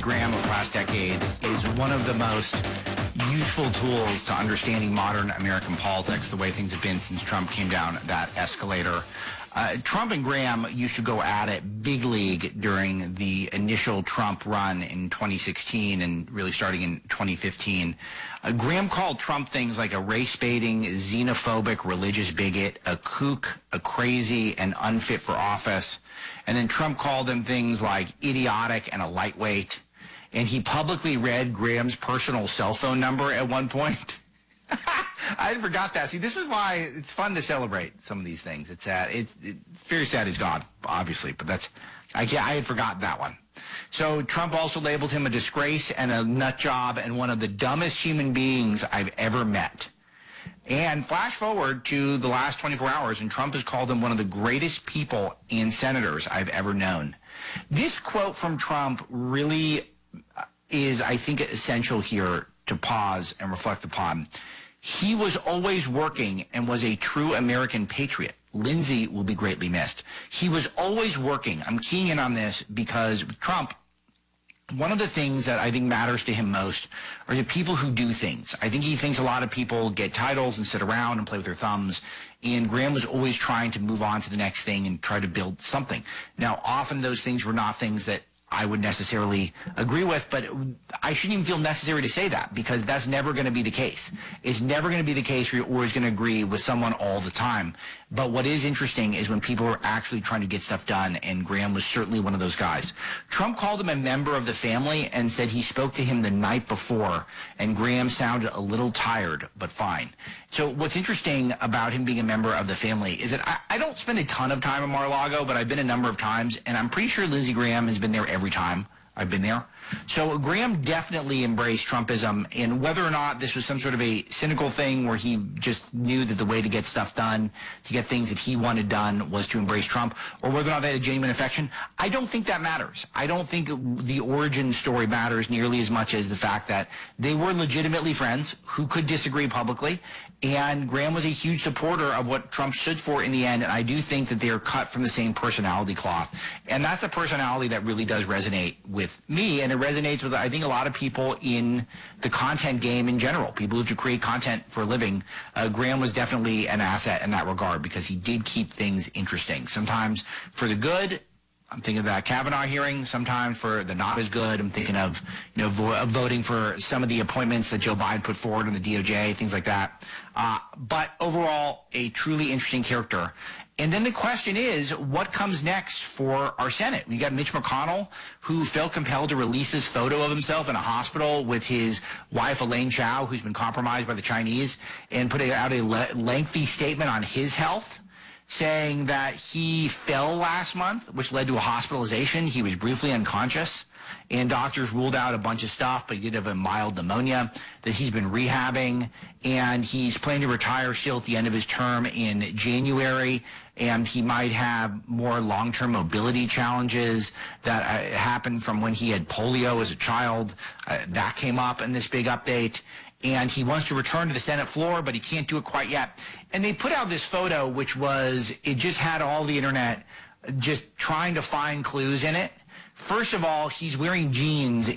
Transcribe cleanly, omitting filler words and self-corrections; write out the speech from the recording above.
Graham of last decade is one of the most useful tools to understanding modern American politics, the way things have been since Trump came down that escalator. Trump and Graham used to go at it big league during the initial Trump run in 2016 and really starting in 2015. Graham called Trump things like a race-baiting, xenophobic, religious bigot, a kook, a crazy, and unfit for office. And then Trump called him things like idiotic and a lightweight. And he publicly read Graham's personal cell phone number at one point. I forgot that. See, this is why it's fun to celebrate some of these things. It's sad. It's very sad he's gone, obviously, but I had forgotten that one. So Trump also labeled him a disgrace and a nut job and one of the dumbest human beings I've ever met. And flash forward to the last 24 hours, and Trump has called him one of the greatest people and senators I've ever known. This quote from Trump really is, I think, essential here to pause and reflect upon. He was always working and was a true American patriot. Lindsey will be greatly missed. He was always working. I'm keying in on this because with Trump, one of the things that I think matters to him most are the people who do things. I think he thinks a lot of people get titles and sit around and play with their thumbs. And Graham was always trying to move on to the next thing and try to build something. Now, often those things were not things that I would necessarily agree with, but I shouldn't even feel necessary to say that because that's never going to be the case. It's never going to be the case where you're always going to agree with someone all the time. But what is interesting is when people are actually trying to get stuff done, and Graham was certainly one of those guys. Trump called him a member of the family and said he spoke to him the night before, and Graham sounded a little tired, but fine. So what's interesting about him being a member of the family is that I don't spend a ton of time in Mar-a-Lago, but I've been a number of times, and I'm pretty sure Lindsey Graham has been there every time I've been there. So Graham definitely embraced Trumpism, and whether or not this was some sort of a cynical thing where he just knew that the way to get stuff done, to get things that he wanted done, was to embrace Trump, or whether or not they had a genuine affection, I don't think that matters. I don't think the origin story matters nearly as much as the fact that they were legitimately friends who could disagree publicly, and Graham was a huge supporter of what Trump stood for in the end, and I do think that they are cut from the same personality cloth. And that's a personality that really does resonate with me, and it resonates with, I think, a lot of people in the content game in general, people who create content for a living. Graham was definitely an asset in that regard because he did keep things interesting. Sometimes for the good, I'm thinking of that Kavanaugh hearing. Sometimes for the not as good, I'm thinking of, of voting for some of the appointments that Joe Biden put forward in the DOJ, things like that. But overall, a truly interesting character. And then the question is, what comes next for our Senate? We got Mitch McConnell, who felt compelled to release this photo of himself in a hospital with his wife, Elaine Chao, who's been compromised by the Chinese, and put out a lengthy statement on his health, saying that he fell last month, which led to a hospitalization. He was briefly unconscious, and doctors ruled out a bunch of stuff, but he did have a mild pneumonia that he's been rehabbing, and he's planning to retire still at the end of his term in January, and he might have more long-term mobility challenges that happened from when he had polio as a child. That came up in this big update. And he wants to return to the Senate floor, but he can't do it quite yet. And they put out this photo, which it just had all the internet just trying to find clues in it. First of all, he's wearing jeans